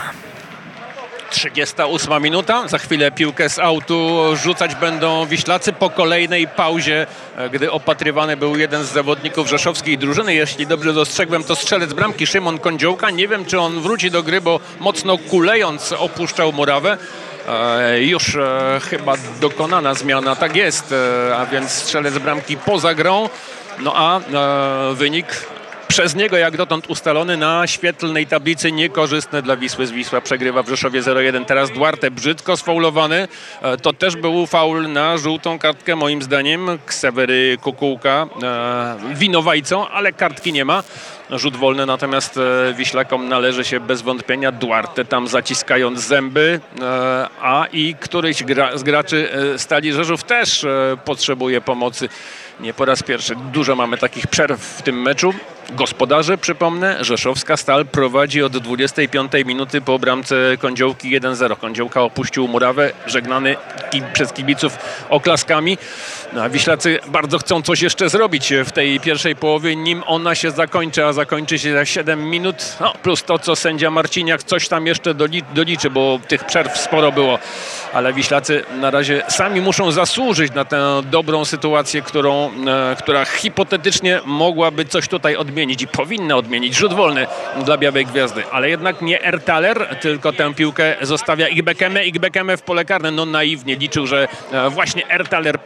trzydziesta ósma minuta. Za chwilę piłkę z autu rzucać będą Wiślacy po kolejnej pauzie, gdy opatrywany był jeden z zawodników rzeszowskiej drużyny. Jeśli dobrze dostrzegłem, to strzelec bramki Szymon Kądziołka. Nie wiem, czy on wróci do gry, bo mocno kulejąc opuszczał murawę. E, już e, chyba dokonana zmiana, tak jest, e, a więc strzelec bramki poza grą. No a e, wynik przez niego jak dotąd ustalony na świetlnej tablicy niekorzystny dla Wisły. Z Wisła przegrywa w Rzeszowie zero jeden. Teraz Duarte brzydko sfaulowany. To też był faul na żółtą kartkę moim zdaniem. Ksewery Kukułka e, winowajcą, ale kartki nie ma. Rzut wolny, natomiast e, Wiślakom należy się bez wątpienia. Duarte tam zaciskając zęby, e, a i któryś gra, z graczy e, Stali Rzeszów też e, potrzebuje pomocy. Nie po raz pierwszy. Dużo mamy takich przerw w tym meczu. Gospodarze, przypomnę, rzeszowska Stal prowadzi od dwudziestej piątej minuty po bramce Kądziołki jeden zero. Kądziołka opuścił murawę, żegnany ki- przez kibiców oklaskami. No, a Wiślacy bardzo chcą coś jeszcze zrobić w tej pierwszej połowie, nim ona się zakończy, a zakończy się za siedem minut. No, plus to, co sędzia Marciniak coś tam jeszcze doli- doliczy, bo tych przerw sporo było. Ale Wiślacy na razie sami muszą zasłużyć na tę dobrą sytuację, którą, e, która hipotetycznie mogłaby coś tutaj odmienić i powinna odmienić. Rzut wolny dla Białej Gwiazdy, ale jednak nie Ertaler, tylko tę piłkę zostawia Igbekeme. Igbekeme w pole karne. No naiwnie liczył, że e, właśnie Ertaler piłkę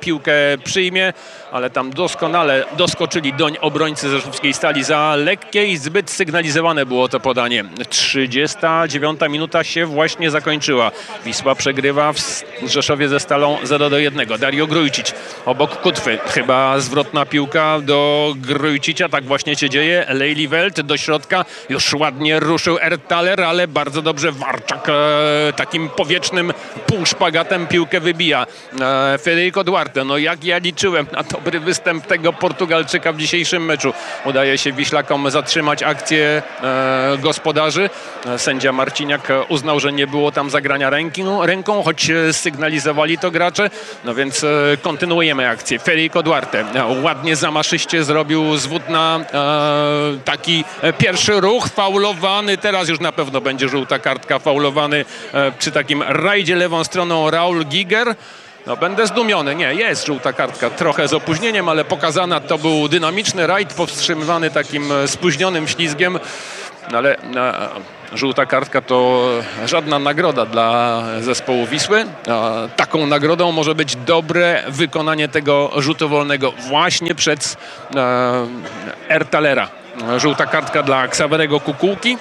przyjmie, ale tam doskonale doskoczyli doń obrońcy rzeszowskiej Stali. Za lekkie i zbyt sygnalizowane było to podanie. trzydziesta dziewiąta minuta się właśnie zakończyła. Wisła przegrywa w Rzeszowie ze Stalą zero do jednego. Dario Grujcic obok Kutwy. Chyba zwrotna piłka do Grujcicia. Tak właśnie się dzieje. Leili Welt do środka. Już ładnie ruszył Ertaler, ale bardzo dobrze Warczak e, takim powietrznym półszpagatem piłkę wybija. E, Federico Duarte. No jak ja liczyłem na dobry występ tego Portugalczyka w dzisiejszym meczu. Udaje się Wiślakom zatrzymać akcję e, gospodarzy. E, sędzia Marciniak uznał, że nie było tam zagrania ręką, ręką choć sygnalizowali to gracze. No więc e, kontynuujemy akcję. Federico Duarte e, ładnie zamaszyście zrobił zwód na e, taki pierwszy ruch. Faulowany. Teraz już na pewno będzie żółta kartka. Faulowany e, przy takim rajdzie lewą stroną Raul Giger. No będę zdumiony. Nie, jest żółta kartka. Trochę z opóźnieniem, ale pokazana. To był dynamiczny rajd powstrzymywany takim spóźnionym ślizgiem. No ale e, żółta kartka to żadna nagroda dla zespołu Wisły. E, taką nagrodą może być dobre wykonanie tego rzutu wolnego właśnie przed e, Ertalera. Żółta kartka dla Ksawerego Kukułki.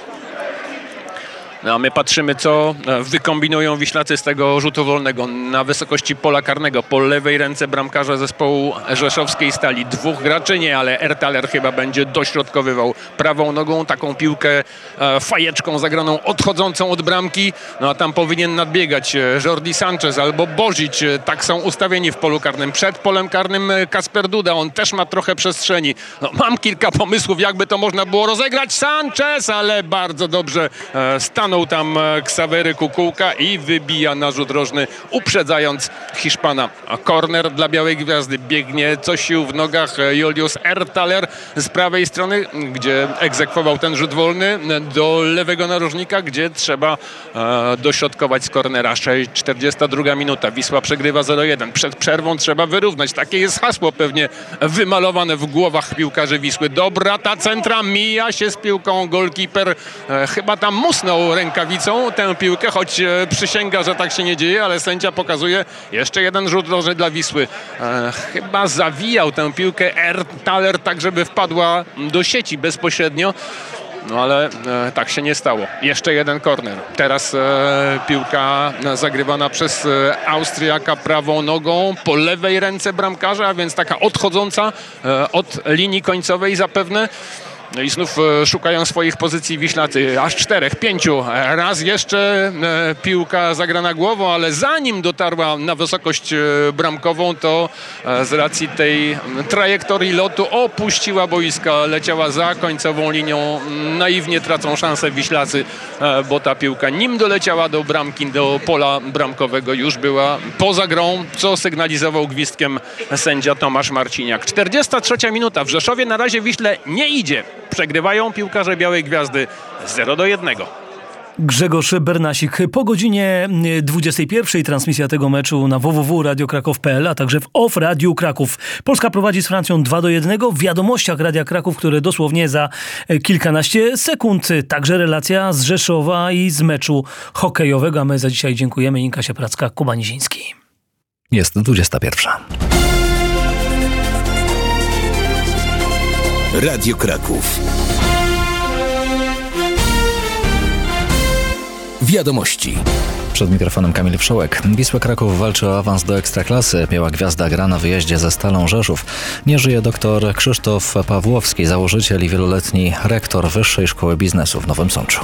No a my patrzymy, co wykombinują Wiślacy z tego rzutu wolnego na wysokości pola karnego. Po lewej ręce bramkarza zespołu rzeszowskiej Stali. Dwóch graczy nie, ale Ertaler chyba będzie dośrodkowywał prawą nogą taką piłkę e, fajeczką zagraną odchodzącą od bramki. No a tam powinien nadbiegać Jordi Sanchez albo Božić. Tak są ustawieni w polu karnym. Przed polem karnym Kasper Duda. On też ma trochę przestrzeni. No, mam kilka pomysłów, jakby to można było rozegrać. Sanchez, ale bardzo dobrze e, stanął tam Ksawery Kukułka i wybija na rzut rożny, uprzedzając Hiszpana. A korner dla Białej Gwiazdy. Biegnie co sił w nogach Julius Ertaler z prawej strony, gdzie egzekwował ten rzut wolny, do lewego narożnika, gdzie trzeba e, dośrodkować z kornera. czterdziesta druga minuta. Wisła przegrywa zero jeden. Przed przerwą trzeba wyrównać. Takie jest hasło pewnie wymalowane w głowach piłkarzy Wisły. Dobra ta centra, mija się z piłką golkiper. E, chyba tam musnął rękawicą tę piłkę, choć e, przysięga, że tak się nie dzieje, ale sędzia pokazuje jeszcze jeden rzut rożny dla Wisły. E, chyba zawijał tę piłkę Ertaler tak, żeby wpadła do sieci bezpośrednio. No ale e, tak się nie stało. Jeszcze jeden korner. Teraz e, piłka zagrywana przez e, Austriaka prawą nogą po lewej ręce bramkarza, a więc taka odchodząca e, od linii końcowej zapewne. No i znów e, szukają swoich pozycji Wiślacy. Aż czterech, pięciu. Raz jeszcze e, piłka zagrana głową, ale zanim dotarła na wysokość e, bramkową, to e, z racji tej trajektorii lotu opuściła boiska. Leciała za końcową linią. Naiwnie tracą szansę Wiślacy, e, bo ta piłka nim doleciała do bramki, do pola bramkowego, już była poza grą, co sygnalizował gwizdkiem sędzia Tomasz Marciniak. czterdziesta trzecia minuta. W Rzeszowie na razie Wiśle nie idzie. Przegrywają piłkarze Białej Gwiazdy zero do jednego. Grzegorz Bernasik. Po godzinie dwudziestej pierwszej transmisja tego meczu na w w w radio kraków kropka p l, a także w Off Radiu Kraków. Polska prowadzi z Francją dwa do jednego. W wiadomościach Radia Kraków, które dosłownie za kilkanaście sekund. Także relacja z Rzeszowa i z meczu hokejowego. A my za dzisiaj dziękujemy. Inka Siepracka, Kuba Niziński. Jest dwudziesta pierwsza. Radio Kraków. Wiadomości. Przed mikrofonem Kamil Wszołek. Wisła Kraków walczy o awans do Ekstraklasy. Biała Gwiazda gra na wyjeździe ze Stalą Rzeszów. Nie żyje doktor Krzysztof Pawłowski, założyciel i wieloletni rektor Wyższej Szkoły Biznesu w Nowym Sączu.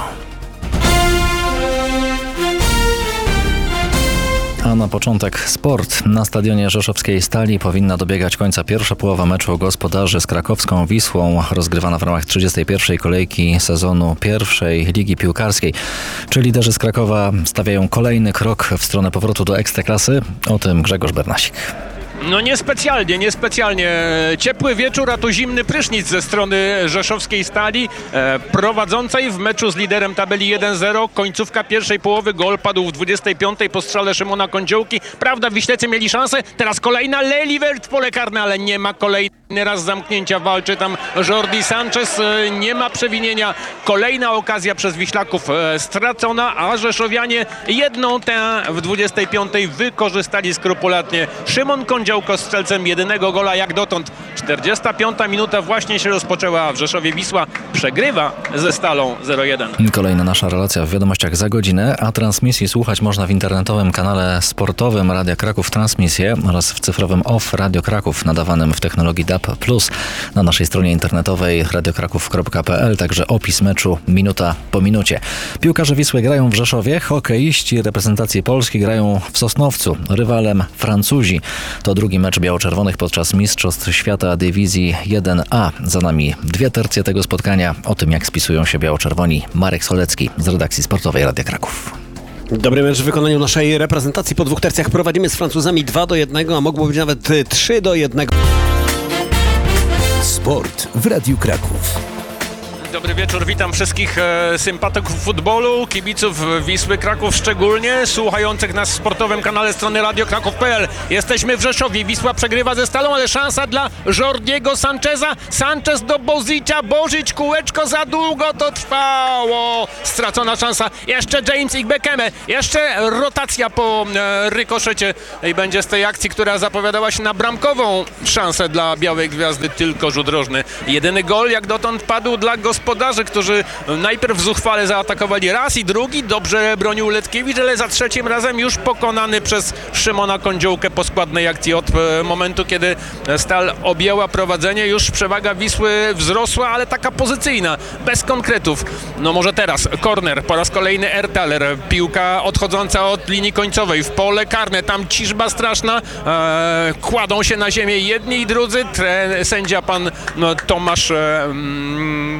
A na początek sport. Na stadionie rzeszowskiej Stali powinna dobiegać końca pierwsza połowa meczu gospodarzy z krakowską Wisłą, rozgrywana w ramach trzydziestej pierwszej kolejki sezonu pierwszej Ligi Piłkarskiej. Czy liderzy z Krakowa stawiają kolejny krok w stronę powrotu do Ekstraklasy? O tym Grzegorz Bernasik. No niespecjalnie, niespecjalnie. Ciepły wieczór, a tu zimny prysznic ze strony rzeszowskiej Stali, e, prowadzącej w meczu z liderem tabeli jeden zero. Końcówka pierwszej połowy, gol padł w dwudziestej piątej po strzale Szymona Kądziołki. Prawda, Wiślecy mieli szansę, teraz kolejna Lelivert w pole karne, ale nie ma kolejny raz zamknięcia, walczy tam Jordi Sanchez, e, nie ma przewinienia. Kolejna okazja przez Wiślaków e, stracona, a Rzeszowianie jedną tę w dwudziestej piątej wykorzystali skrupulatnie. Szymon Kądziołki Kądziołko strzelcem jedynego gola jak dotąd. czterdziesta piąta minuta właśnie się rozpoczęła. W Rzeszowie Wisła przegrywa ze Stalą zero jeden. Kolejna nasza relacja w Wiadomościach za godzinę, a transmisji słuchać można w internetowym kanale sportowym Radia Kraków Transmisję oraz w cyfrowym Off Radio Kraków nadawanym w technologii D A B plus. Na naszej stronie internetowej radiokraków kropka p l także opis meczu minuta po minucie. Piłkarze Wisły grają w Rzeszowie, hokeiści reprezentacji Polski grają w Sosnowcu. Rywalem Francuzi. To drugi mecz biało-czerwonych podczas Mistrzostw Świata Dywizji jeden A. Za nami dwie tercje tego spotkania. O tym, jak spisują się biało-czerwoni, Marek Solecki z redakcji sportowej Radia Kraków. Dobry mecz w wykonaniu naszej reprezentacji. Po dwóch tercjach prowadzimy z Francuzami dwa do jednego, a mogło być nawet trzy do jednego. Sport w Radiu Kraków. Dobry wieczór, witam wszystkich e, sympatyków futbolu, kibiców Wisły Kraków szczególnie, słuchających nas w sportowym kanale strony radio kraków kropka p l. Jesteśmy w Rzeszowie, Wisła przegrywa ze Stalą, ale szansa dla Jordiego Sancheza. Sanchez do Bozicia, Bozić, kółeczko za długo to trwało. Stracona szansa, jeszcze James Igbekeme, jeszcze rotacja po e, rykoszecie i będzie z tej akcji, która zapowiadała się na bramkową szansę dla Białej Gwiazdy, tylko rzut rożny. Jedyny gol jak dotąd padł dla gospodarzy, którzy najpierw zuchwale zaatakowali raz i drugi, dobrze bronił Letkiewicz, ale za trzecim razem już pokonany przez Szymona Kądziołkę po składnej akcji. Od momentu, kiedy Stal objęła prowadzenie, już przewaga Wisły wzrosła, ale taka pozycyjna, bez konkretów. No może teraz korner, po raz kolejny Ertaler, piłka odchodząca od linii końcowej w pole karne, tam ciżba straszna, eee, kładą się na ziemię jedni i drudzy, Tre, sędzia pan no, Tomasz mm,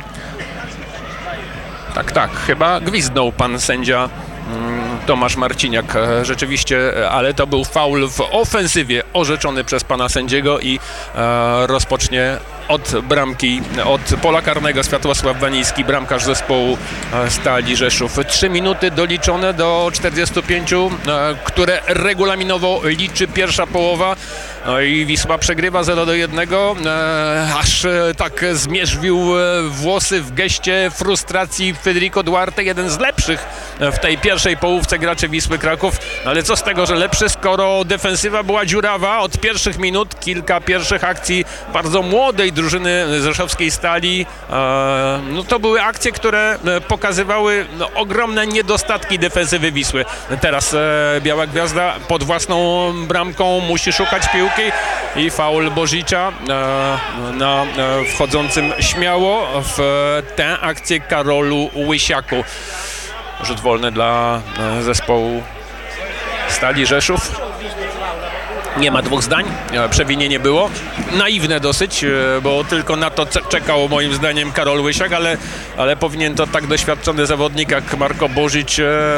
Tak, tak, chyba gwizdnął pan sędzia Tomasz Marciniak, rzeczywiście, ale to był faul w ofensywie orzeczony przez pana sędziego i e, rozpocznie od bramki, od pola karnego Światłosław Wanicki, bramkarz zespołu Stali Rzeszów. Trzy minuty doliczone do czterdziestu pięciu, e, które regulaminowo liczy pierwsza połowa. No i Wisła przegrywa zero do jednego, e, aż e, tak zmierzwił e, włosy w geście frustracji Federico Duarte, jeden z lepszych w tej pierwszej połówce graczy Wisły Kraków. Ale co z tego, że lepszy, skoro defensywa była dziurawa od pierwszych minut, kilka pierwszych akcji bardzo młodej drużyny rzeszowskiej Stali. E, no to były akcje, które pokazywały no, ogromne niedostatki defensywy Wisły. Teraz e, Biała Gwiazda pod własną bramką musi szukać piłki i faul Bozicia e, na e, wchodzącym śmiało w tę akcję Karolu Łysiaku. Rzut wolny dla e, zespołu Stali Rzeszów. Nie ma dwóch zdań, przewinienie było. Naiwne dosyć, bo tylko na to czekał moim zdaniem Karol Łysiak, ale, ale powinien to tak doświadczony zawodnik jak Marko Bozić e, e,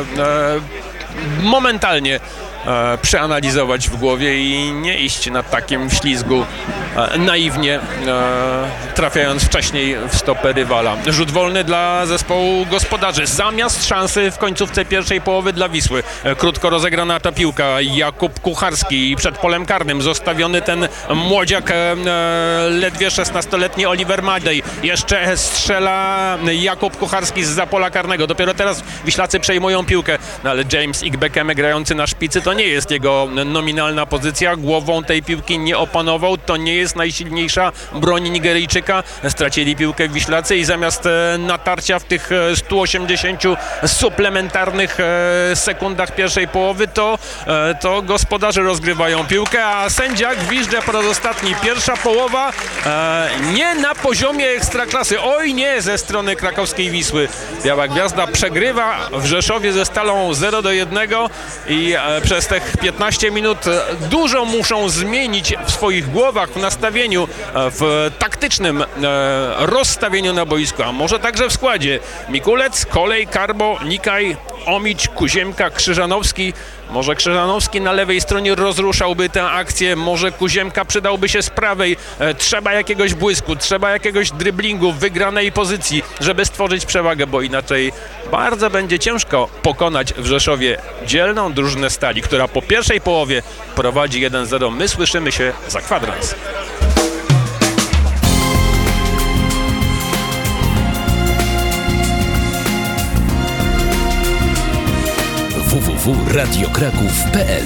momentalnie e, przeanalizować w głowie i nie iść na takim ślizgu e, naiwnie, e, trafiając wcześniej w stopę rywala. Rzut wolny dla zespołu gospodarzy. Zamiast szansy w końcówce pierwszej połowy dla Wisły. E, krótko rozegrana ta piłka. Jakub Kucharski przed polem karnym. Zostawiony ten młodziak, e, ledwie szesnastoletni Oliver Madej. Jeszcze strzela Jakub Kucharski zza pola karnego. Dopiero teraz Wiślacy przejmują piłkę. No, ale James Igbekeme grający na szpicy to nie jest jego nominalna pozycja. Głową tej piłki nie opanował. To nie jest najsilniejsza broń Nigeryjczyka. Stracili piłkę Wiślacy i zamiast natarcia w tych stu osiemdziesięciu suplementarnych sekundach pierwszej połowy to, to gospodarze rozgrywają piłkę, a sędzia gwizdże po raz ostatni. Pierwsza połowa nie na poziomie ekstraklasy. Oj nie, ze strony krakowskiej Wisły. Biała Gwiazda przegrywa w Rzeszowie ze Stalą zero do jednego i przez tych piętnaście minut dużo muszą zmienić w swoich głowach, w nastawieniu, w taktycznym rozstawieniu na boisku, a może także w składzie. Mikulec, Kolej, Karbo, Nikaj, Omić, Kuziemka, Krzyżanowski. Może Krzyżanowski na lewej stronie rozruszałby tę akcję, może Kuziemka przydałby się z prawej. E, trzeba jakiegoś błysku, trzeba jakiegoś driblingu w wygranej pozycji, żeby stworzyć przewagę, bo inaczej bardzo będzie ciężko pokonać w Rzeszowie dzielną drużynę Stali, która po pierwszej połowie prowadzi jeden zero. My słyszymy się za kwadrans. w w w kropka radio kraków kropka p l